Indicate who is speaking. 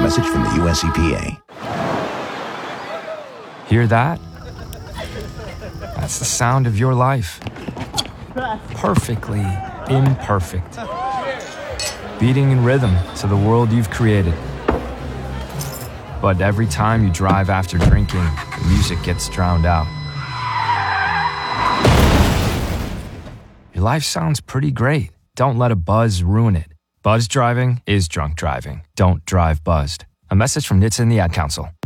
Speaker 1: message from the US EPA.
Speaker 2: Hear that? That's the sound of your life. Perfectly imperfect. Beating in rhythm to the world you've created. But every time you drive after drinking, the music gets drowned out. Your life sounds pretty great. Don't let a buzz ruin it. Buzz driving is drunk driving. Don't drive buzzed. A message from NHTSA and the Ad Council.